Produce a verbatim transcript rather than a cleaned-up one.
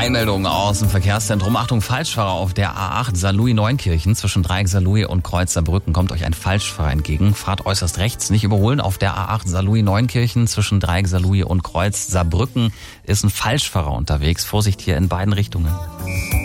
Einmeldung aus dem Verkehrszentrum. Achtung, Falschfahrer auf der A acht Saarlouis-Neunkirchen. Zwischen Dreieck Saarlouis und Kreuz Saarbrücken kommt euch ein Falschfahrer entgegen. Fahrt äußerst rechts, nicht überholen. Auf der A acht Saarlouis-Neunkirchen zwischen Dreieck Saarlouis und Kreuz Saarbrücken ist ein Falschfahrer unterwegs. Vorsicht hier in beiden Richtungen.